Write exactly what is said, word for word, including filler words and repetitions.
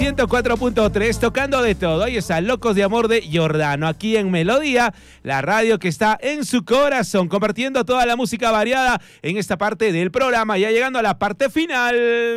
ciento cuatro punto tres, tocando de todo. Ahí está Locos de Amor de Giordano, aquí en Melodía, la radio que está en su corazón, compartiendo toda la música variada en esta parte del programa, ya llegando a la parte final.